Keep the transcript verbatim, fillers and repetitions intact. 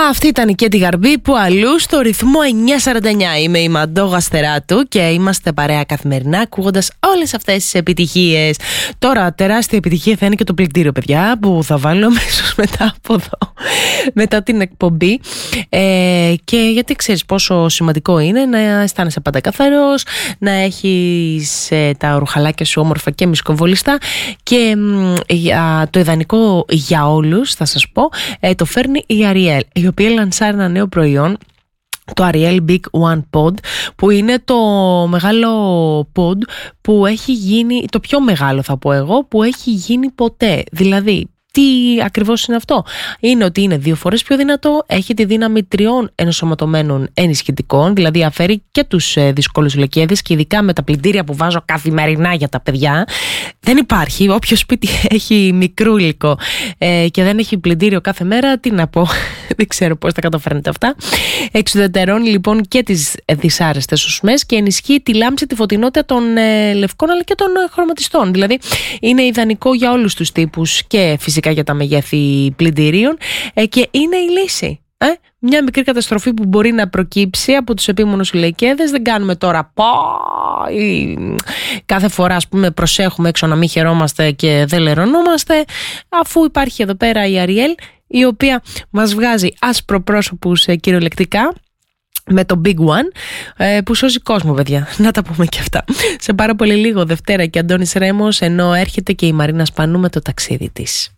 Αυτή ήταν η Κέτι Γαρμπή που αλλού στο ρυθμό εννιακόσια σαράντα εννιά. Είμαι η Μαντώ Γαστεράτου και είμαστε παρέα καθημερινά ακούγοντας όλες αυτές τις επιτυχίες. Τώρα τεράστια επιτυχία θα είναι και το πλυντήριο, παιδιά, που θα βάλω αμέσως μετά από εδώ, μετά την εκπομπή, ε, και γιατί ξέρεις πόσο σημαντικό είναι να αισθάνεσαι πάντα καθαρός, να έχεις ε, τα ρουχαλάκια σου όμορφα και μυσκοβολιστά. Και ε, το ιδανικό για όλους θα σας πω, ε, το φέρνει η Ariel, η οποία λανσάρει ένα νέο προϊόν, το Ariel Big One Pod, που είναι το μεγάλο pod που έχει γίνει, το πιο μεγάλο θα πω εγώ, που έχει γίνει ποτέ. Δηλαδή, τι ακριβώς είναι αυτό? Είναι ότι είναι δύο φορές πιο δυνατό, έχει τη δύναμη τριών ενσωματωμένων ενισχυτικών, δηλαδή αφαιρεί και τους ε, δύσκολους λεκέδες, και ειδικά με τα πλυντήρια που βάζω καθημερινά για τα παιδιά. Δεν υπάρχει, όποιο σπίτι έχει μικρούλικο ε, και δεν έχει πλυντήριο κάθε μέρα, τι να πω, δεν ξέρω πώς τα καταφέρνετε αυτά. Εξουδετερώνει λοιπόν και τις δυσάρεστες οσμές και ενισχύει τη λάμψη, τη φωτεινότητα των ε, λευκών αλλά και των ε, χρωματιστών. Δηλαδή είναι ιδανικό για όλους τους τύπους και φυσικά για τα μεγέθη πλυντηρίων, ε, και είναι η λύση. Ε? Μια μικρή καταστροφή που μπορεί να προκύψει από τους επίμονους λεκέδες. Δεν κάνουμε τώρα πω, ή κάθε φορά ας πούμε προσέχουμε έξω να μην χαιρόμαστε και δεν λερωνόμαστε, αφού υπάρχει εδώ πέρα η Ariel, η οποία μας βγάζει ασπροπρόσωπους ε, κυριολεκτικά με το Big One, ε, που σώζει κόσμο, παιδιά. Να τα πούμε και αυτά. Σε πάρα πολύ λίγο Δευτέρα και Αντώνης Ρέμος, ενώ έρχεται και η Μαρίνα Σπανού με το ταξίδι της.